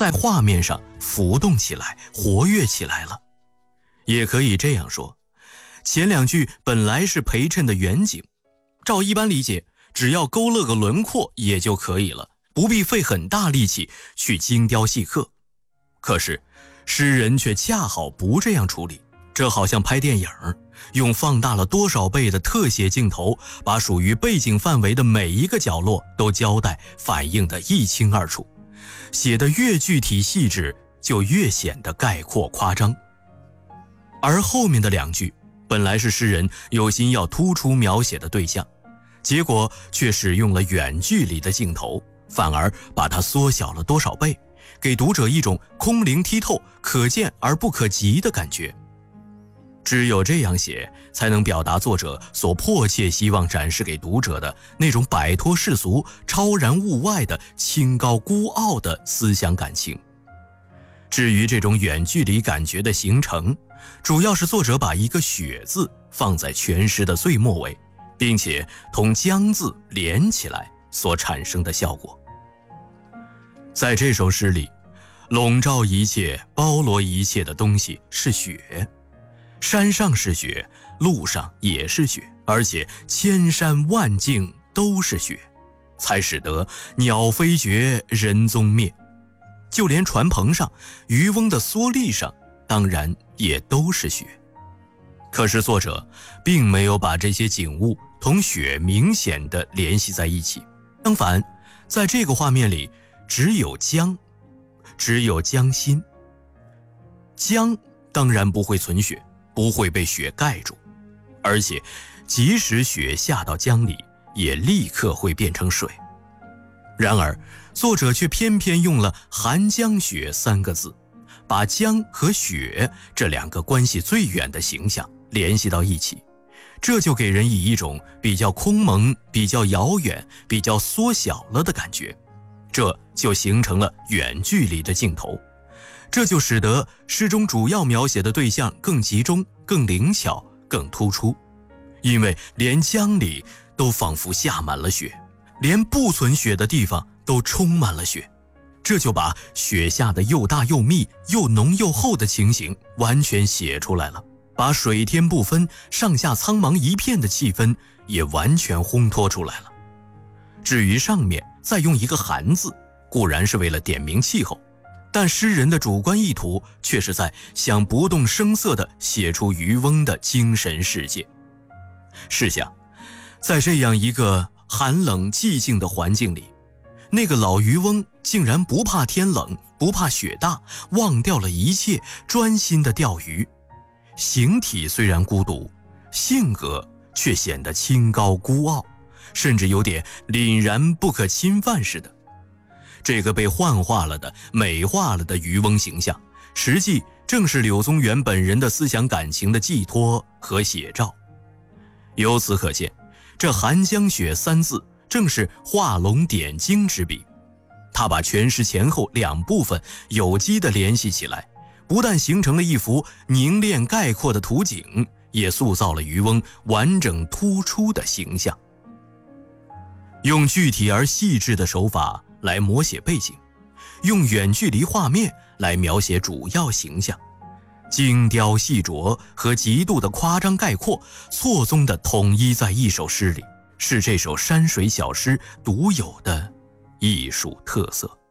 在画面上浮动起来，活跃起来了。也可以这样说，前两句本来是陪衬的远景，照一般理解，只要勾勒个轮廓也就可以了，不必费很大力气去精雕细刻。可是诗人却恰好不这样处理，这好像拍电影，用放大了多少倍的特写镜头，把属于背景范围的每一个角落都交代反映得一清二楚，写得越具体细致，就越显得概括夸张。而后面的两句本来是诗人有心要突出描写的对象，结果却使用了远距离的镜头，反而把它缩小了多少倍，给读者一种空灵剔透、可见而不可及的感觉。只有这样写，才能表达作者所迫切希望展示给读者的那种摆脱世俗、超然物外的清高孤傲的思想感情。至于这种远距离感觉的形成，主要是作者把一个雪字放在全诗的最末尾，并且同将字连起来所产生的效果。在这首诗里，笼罩一切、包罗一切的东西是雪，山上是雪，路上也是雪，而且千山万径都是雪，才使得鸟飞绝，人踪灭。就连船棚上、渔翁的蓑笠上，当然也都是雪。可是作者并没有把这些景物同雪明显地联系在一起，相反，在这个画面里只有江，只有江心。江当然不会存雪，不会被雪盖住，而且即使雪下到江里，也立刻会变成水。然而作者却偏偏用了寒江雪三个字，把江和雪这两个关系最远的形象联系到一起，这就给人以一种比较空蒙、比较遥远、比较缩小了的感觉，这就形成了远距离的镜头，这就使得诗中主要描写的对象更集中、更灵巧、更突出。因为连江里都仿佛下满了雪，连不存雪的地方都充满了雪，这就把雪下的又大又密、又浓又厚的情形完全写出来了，把水天不分、上下苍茫一片的气氛也完全烘托出来了。至于上面再用一个寒字，固然是为了点明气候，但诗人的主观意图却是在想不动声色地写出渔翁的精神世界。试想，在这样一个寒冷寂静的环境里，那个老渔翁竟然不怕天冷，不怕雪大，忘掉了一切，专心地钓鱼。形体虽然孤独，性格却显得清高孤傲，甚至有点凛然不可侵犯似的。这个被幻化了的、美化了的渔翁形象，实际正是柳宗元本人的思想感情的寄托和写照。由此可见，这寒江雪三字正是画龙点睛之笔，他把全诗前后两部分有机地联系起来，不但形成了一幅凝练概括的图景，也塑造了渔翁完整突出的形象。用具体而细致的手法来摹写背景，用远距离画面来描写主要形象，精雕细琢和极度的夸张概括错综地统一在一首诗里，是这首山水小诗独有的艺术特色。